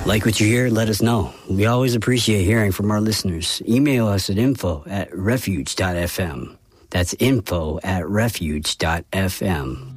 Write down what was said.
Like what you hear, let us know. We always appreciate hearing from our listeners. Email us at info@refuge.fm. That's info@refuge.fm.